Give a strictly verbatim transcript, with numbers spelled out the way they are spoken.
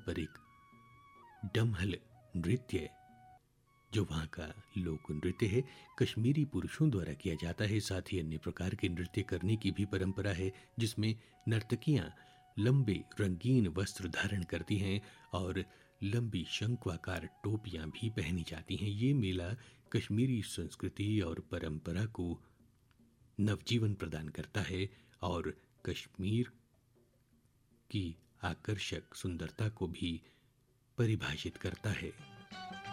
पारंपरिक डमहल नृत्य, जो वहाँ का लोक नृत्य है, कश्मीरी पुरुषों द्वारा किया जाता है। साथ ही अन्य प्रकार के नृत्य करने की भी परंपरा है, जिसमें नर्तकियाँ लंबे रंगीन वस्त्र धारण करती हैं और लंबी शंक्वाकार टोपियाँ भी पहनी जाती हैं। ये मेला कश्मीरी संस्कृति और परंपरा को नवजीवन प्रदान करता है और कश्मीर की आकर्षक सुंदरता को भी परिभाषित करता है।